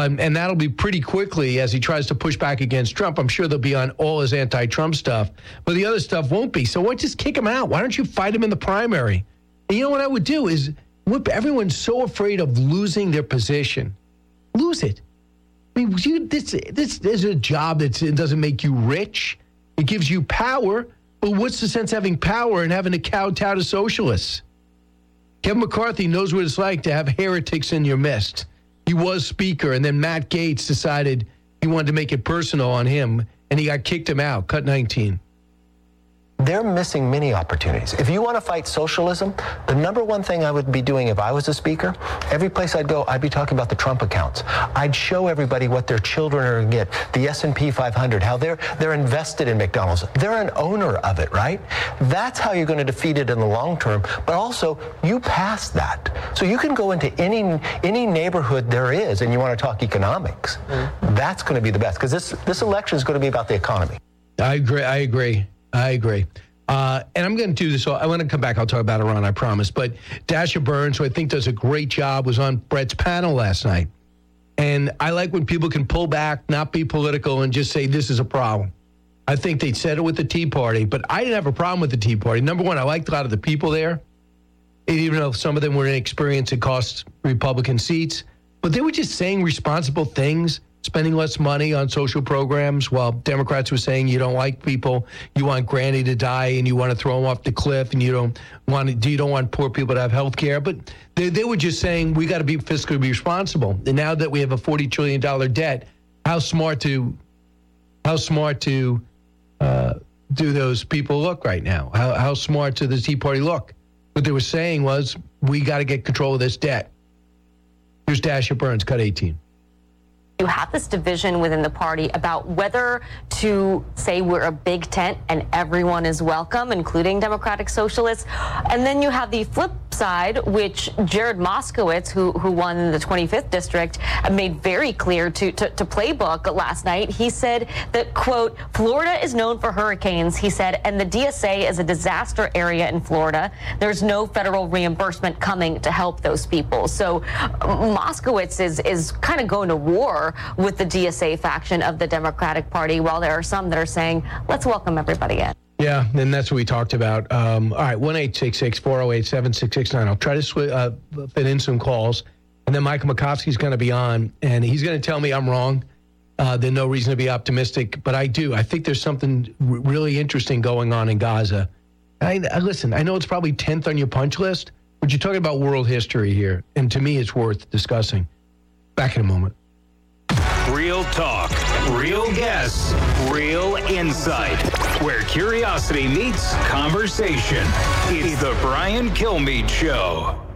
And that'll be pretty quickly as he tries to push back against Trump. I'm sure they'll be on all his anti-Trump stuff, but the other stuff won't be. So why just kick him out? Why don't you fight him in the primary? And you know what I would do is, everyone's so afraid of losing their position. Lose it. I mean, this is a job that doesn't make you rich. It gives you power. But what's the sense of having power and having to kowtow to socialists? Kevin McCarthy knows what it's like to have heretics in your midst. He was speaker, and then Matt Gaetz decided he wanted to make it personal on him, and he got kicked him out. Cut 19. They're missing many opportunities. If you want to fight socialism, the number one thing I would be doing if I was a speaker, every place I'd go, I'd be talking about the Trump accounts. I'd show everybody what their children are going to get, the S&P 500, how they're invested in McDonald's. They're an owner of it, right? That's how you're going to defeat it in the long term. But also, you pass that. So you can go into any neighborhood there is, and you want to talk economics. That's going to be the best, because this election is going to be about the economy. I agree. And I'm going to do this. So I want to come back. I'll talk about Iran, I promise. But Dasha Burns, who I think does a great job, was on Brett's panel last night. And I like when people can pull back, not be political, and just say this is a problem. I think they said it with the Tea Party, but I didn't have a problem with the Tea Party. Number one, I liked a lot of the people there, even though some of them were inexperienced and cost Republican seats. But they were just saying responsible things, spending less money on social programs, while Democrats were saying you don't like people, you want Granny to die, and you want to throw them off the cliff, and you don't want poor people to have health care. But they were just saying we got to be fiscally responsible. And now that we have a $40 trillion debt, how smart to do those people look right now? How smart do the Tea Party look? What they were saying was we got to get control of this debt. Here's Dasha Burns, cut 18. You have this division within the party about whether to say we're a big tent and everyone is welcome, including Democratic Socialists. And then you have the flip side, which Jared Moskowitz, who won the 25th district, made very clear to Playbook last night. He said that, quote, Florida is known for hurricanes, he said, and the DSA is a disaster area in Florida. There's no federal reimbursement coming to help those people. So Moskowitz is kind of going to war with the DSA faction of the Democratic Party, while there are some that are saying, let's welcome everybody in. Yeah, and that's what we talked about. All right, 1-866-408-7669. I'll try to fit in some calls. And then Michael McCoskey's going to be on, and he's going to tell me I'm wrong. There's no reason to be optimistic, but I do. I think there's something really interesting going on in Gaza. Listen, I know it's probably 10th on your punch list, but you're talking about world history here, and to me it's worth discussing. Back in a moment. Real talk, real guests, real insight. Where curiosity meets conversation. It's the Brian Kilmeade Show.